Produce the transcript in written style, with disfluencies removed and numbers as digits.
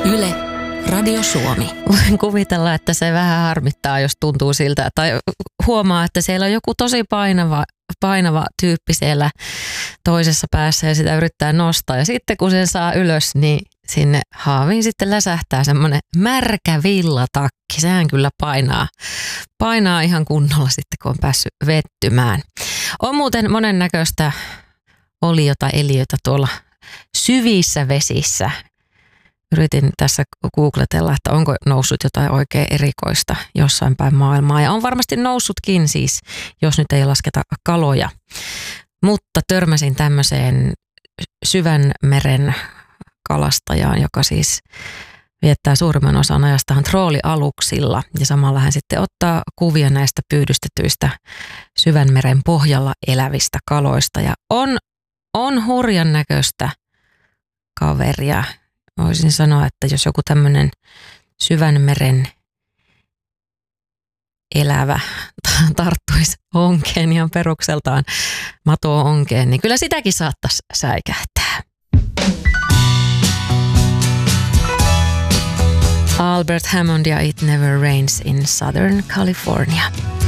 Yle, Radio Suomi. Voin kuvitella, että se vähän harmittaa, jos tuntuu siltä, tai huomaa, että siellä on joku tosi painava tyyppi siellä toisessa päässä ja sitä yrittää nostaa. Ja sitten kun sen saa ylös, niin sinne haaviin sitten läsähtää semmoinen märkä villatakki. Sehän kyllä painaa ihan kunnolla sitten, kun on päässyt vettymään. On muuten monennäköistä eliötä tuolla syvissä vesissä. Yritin tässä googletella, että onko noussut jotain oikein erikoista jossain päin maailmaa. Ja on varmasti noussutkin siis, jos nyt ei lasketa kaloja. Mutta törmäsin tämmöiseen syvän meren kalastajaan, joka siis viettää suurimman osan ajastaan troolialuksilla. Ja samalla hän sitten ottaa kuvia näistä pyydystetyistä syvän meren pohjalla elävistä kaloista. Ja on hurjan näköistä kaveria. Voisin sanoa, että jos joku tämmöinen syvän meren elävä tarttuisi onkeen ihan perukseltaan mato-onkeen, niin kyllä sitäkin saattaisi säikähtää. Albert Hammond ja It Never Rains in Southern California.